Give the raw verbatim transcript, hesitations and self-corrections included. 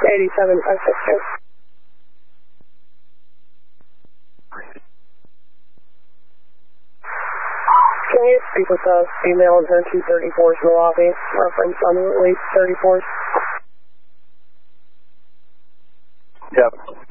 eighty-seven five six two. Can you speak with the female in her two thirty-fours in the lobby? Reference on the release thirty-fours. Yep.